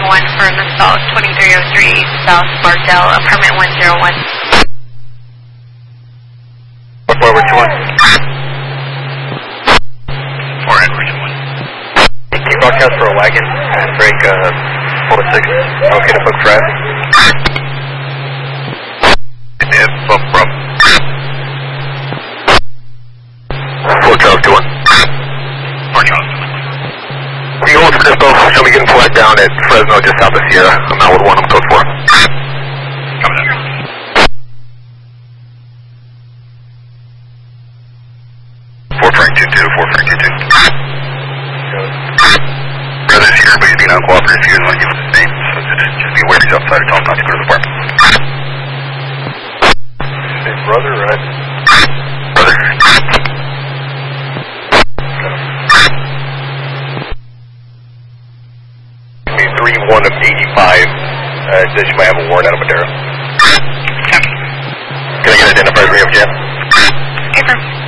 911 for an assault 2303 South Bardell, apartment 101. Forward to 1. 4 Edward 1. Keep broadcast for a wagon and break 4-6. Okay to book drive. And bump from 4 Charles to 1. Morning Austin. You hold for Dispo, show me getting flagged down at Fresno just south of Sierra. I'm out with 1, I'm code 4. Coming in. 4 Frank 22, 4 Frank 22. Brother, if everybody's being uncooperative, if you guys want to give us his name, so just be aware he's outside or tell him not to go to the apartment. Say brother, right? Brother. Give me 3-1 of 85. Says you might have a warrant out of Madera. Can I get identified for you, Jan? Okay, sir.